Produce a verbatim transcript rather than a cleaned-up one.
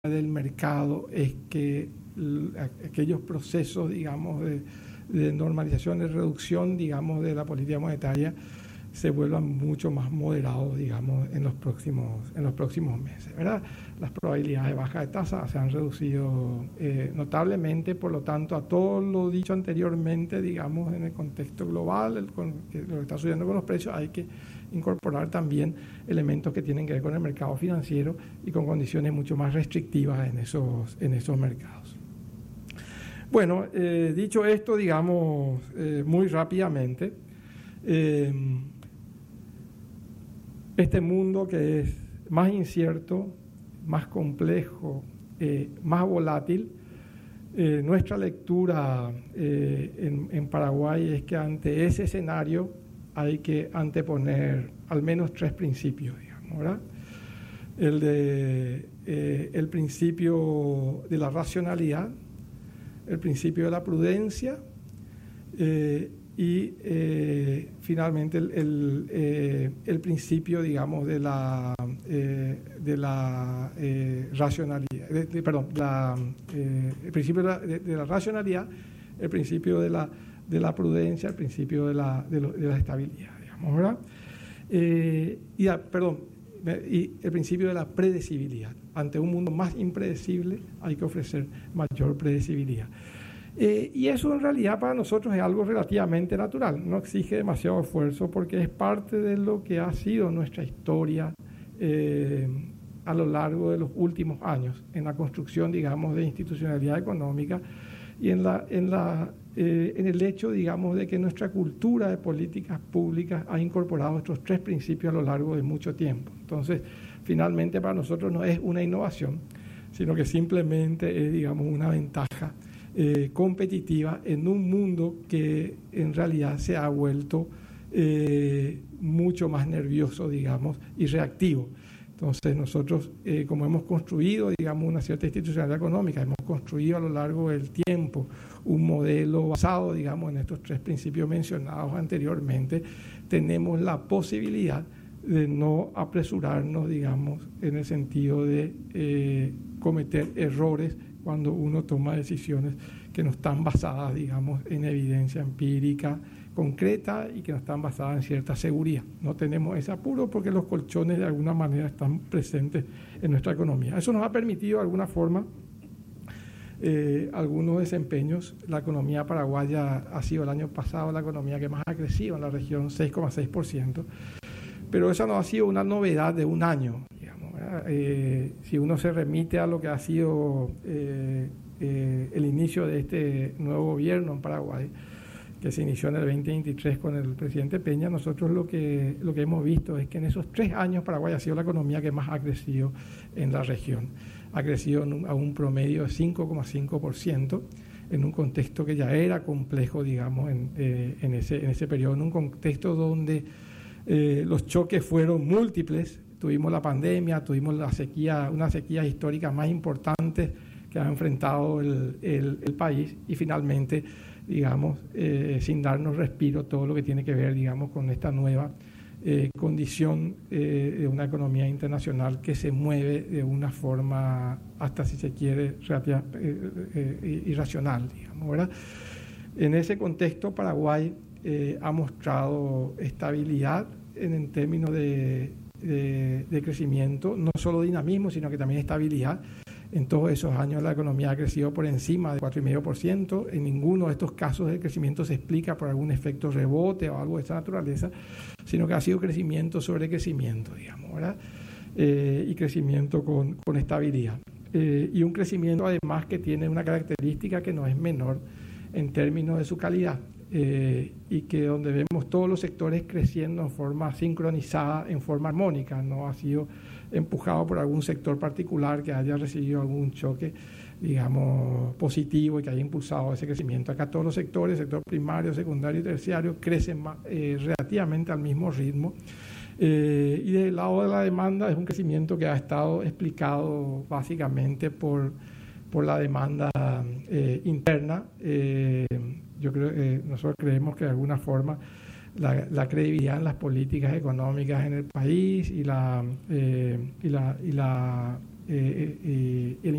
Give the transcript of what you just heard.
del mercado es que aquellos procesos, digamos, de, de normalización, de reducción, digamos, de la política monetaria se vuelvan mucho más moderados, digamos, en los próximos, en los próximos meses, ¿verdad? Las probabilidades de baja de tasa se han reducido eh, notablemente, por lo tanto, a todo lo dicho anteriormente, digamos, en el contexto global, el, con, que lo que está sucediendo con los precios, hay que incorporar también elementos que tienen que ver con el mercado financiero y con condiciones mucho más restrictivas en esos, en esos mercados. Bueno, eh, dicho esto, digamos, eh, muy rápidamente, eh, este mundo que es más incierto, más complejo, eh, más volátil, eh, nuestra lectura eh, en, en Paraguay es que ante ese escenario hay que anteponer al menos tres principios, digamos, ¿verdad? El, de, eh, el principio de la racionalidad, el principio de la prudencia eh, y eh, finalmente el, el, eh, el principio, digamos, de la, eh, de la eh, racionalidad, de, de, perdón, la, eh, el principio de la, de, de la racionalidad, el principio de la, de la prudencia, el principio de la, de, lo, de la estabilidad, digamos, ¿verdad? Eh, y, a, perdón, y el principio de la predecibilidad. Ante un mundo más impredecible hay que ofrecer mayor predecibilidad. Eh, y eso en realidad para nosotros es algo relativamente natural, no exige demasiado esfuerzo porque es parte de lo que ha sido nuestra historia eh, a lo largo de los últimos años, en la construcción, digamos, de institucionalidad económica y en, la, en, la, eh, en el hecho, digamos, de que nuestra cultura de políticas públicas ha incorporado estos tres principios a lo largo de mucho tiempo. Entonces, finalmente para nosotros no es una innovación, sino que simplemente es, digamos, una ventaja Eh, competitiva en un mundo que en realidad se ha vuelto eh, mucho más nervioso, digamos, y reactivo. Entonces nosotros, eh, como hemos construido, digamos, una cierta institucionalidad económica, hemos construido a lo largo del tiempo un modelo basado, digamos, en estos tres principios mencionados anteriormente, tenemos la posibilidad de no apresurarnos, digamos, en el sentido de eh, cometer errores cuando uno toma decisiones que no están basadas, digamos, en evidencia empírica concreta y que no están basadas en cierta seguridad. No tenemos ese apuro porque los colchones de alguna manera están presentes en nuestra economía. Eso nos ha permitido de alguna forma eh, algunos desempeños. La economía paraguaya ha sido el año pasado la economía que más ha crecido en la región, seis coma seis por ciento, pero esa no ha sido una novedad de un año. Eh, si uno se remite a lo que ha sido eh, eh, el inicio de este nuevo gobierno en Paraguay, que se inició en el veinte veintitrés con el presidente Peña, nosotros lo que, lo que hemos visto es que en esos tres años Paraguay ha sido la economía que más ha crecido en la región. Ha crecido un, a un promedio de cinco coma cinco por ciento en un contexto que ya era complejo, digamos, en, eh, en, ese, en ese periodo, en un contexto donde eh, los choques fueron múltiples. Tuvimos la pandemia, tuvimos la sequía, una sequía histórica más importante que ha enfrentado el, el, el país y finalmente, digamos, eh, sin darnos respiro, todo lo que tiene que ver, digamos, con esta nueva eh, condición eh, de una economía internacional que se mueve de una forma, hasta si se quiere, relativa, eh, eh, irracional, digamos, ¿verdad? En ese contexto, Paraguay eh, ha mostrado estabilidad en, en términos de De, de crecimiento, no solo dinamismo, sino que también estabilidad. En todos esos años la economía ha crecido por encima del cuatro coma cinco por ciento. En ninguno de estos casos el crecimiento se explica por algún efecto rebote o algo de esa naturaleza, sino que ha sido crecimiento sobre crecimiento, digamos, ¿verdad? Eh, y crecimiento con, con estabilidad. Eh, y un crecimiento además que tiene una característica que no es menor en términos de su calidad. Eh, y que donde vemos todos los sectores creciendo en forma sincronizada, en forma armónica, no ha sido empujado por algún sector particular que haya recibido algún choque, digamos, positivo y que haya impulsado ese crecimiento. Acá todos los sectores, sector primario, secundario y terciario, crecen más, eh, relativamente al mismo ritmo. Eh, y del lado de la demanda es un crecimiento que ha estado explicado básicamente por, por la demanda eh, interna. Eh, Yo creo que eh, nosotros creemos que de alguna forma la, la credibilidad en las políticas económicas en el país y la, eh, y la, y la eh, eh, el